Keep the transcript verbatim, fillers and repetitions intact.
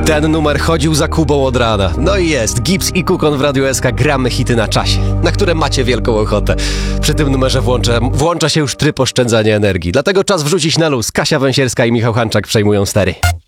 Ten numer chodził za Kubą od rana. No i jest, Gibbs i Kukon w Radiu S K, gramy hity na czasie, na które macie wielką ochotę. Przy tym numerze włącza, włącza się już tryb oszczędzania energii, dlatego czas wrzucić na luz. Kasia Węsierska i Michał Hanczak przejmują stery.